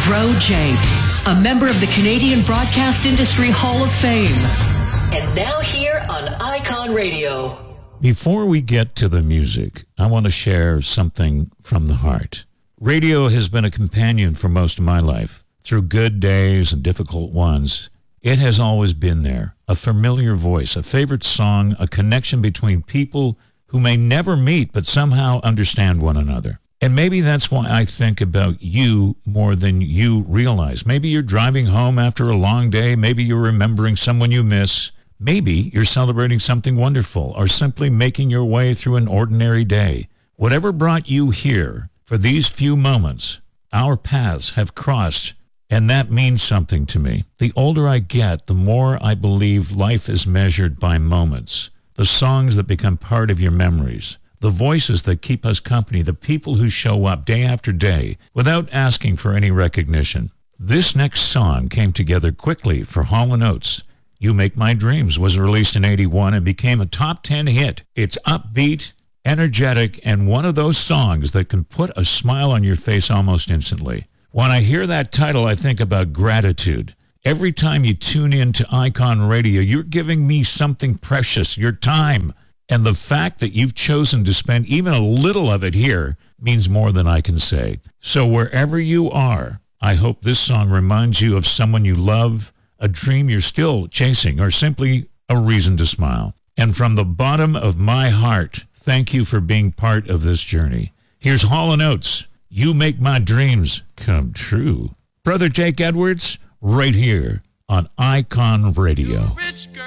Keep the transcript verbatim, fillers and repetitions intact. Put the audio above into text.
Bro Jake, a member of the Canadian Broadcast Industry Hall of Fame. And now here on Icon Radio. Before we get to the music, I want to share something from the heart. Radio has been a companion for most of my life. Through good days and difficult ones, it has always been there. A familiar voice, a favorite song, a connection between people who may never meet but somehow understand one another. And maybe that's why I think about you more than you realize. Maybe you're driving home after a long day. Maybe you're remembering someone you miss. Maybe you're celebrating something wonderful or simply making your way through an ordinary day. Whatever brought you here for these few moments, our paths have crossed, and that means something to me. The older I get, the more I believe life is measured by moments, the songs that become part of your memories, the voices that keep us company, the people who show up day after day without asking for any recognition. This next song came together quickly for Hall and Oates. You Make My Dreams was released in eighty-one and became a top ten hit. It's upbeat, energetic, and one of those songs that can put a smile on your face almost instantly. When I hear that title, I think about gratitude. Every time you tune in to Icon Radio, you're giving me something precious, your time. And the fact that you've chosen to spend even a little of it here means more than I can say. So wherever you are, I hope this song reminds you of someone you love, a dream you're still chasing, or simply a reason to smile. And from the bottom of my heart, thank you for being part of this journey. Here's Hall and Oates. You Make My Dreams Come True. Brother Jake Edwards, right here on Icon Radio.